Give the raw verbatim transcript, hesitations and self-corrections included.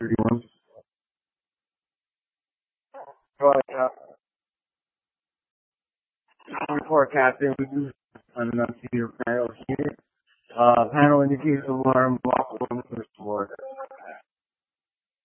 thirty-one. But, uh, report, Captain. We do annunciator panel here. Uh, panel indicates alarm, block one, first floor.